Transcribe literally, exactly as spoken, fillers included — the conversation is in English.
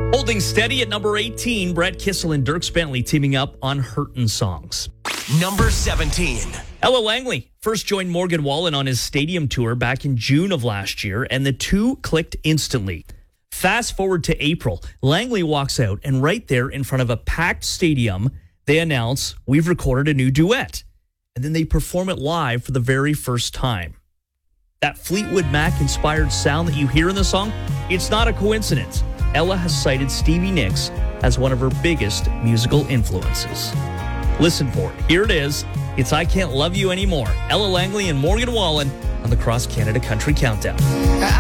Holding steady at number eighteen, Brett Kissel and Dierks Bentley teaming up on Hurtin' Songs. Number seventeen. Ella Langley first joined Morgan Wallen on his stadium tour back in June of last year, and the two clicked instantly. Fast forward to April, Langley walks out, and right there in front of a packed stadium, they announce, "We've recorded a new duet." And then they perform it live for the very first time. That Fleetwood Mac-inspired sound that you hear in the song, it's not a coincidence. Ella has cited Stevie Nicks as one of her biggest musical influences. Listen for it. Here it is. It's I Can't Love You Anymore. Ella Langley and Morgan Wallen on the Cross Canada Country Countdown.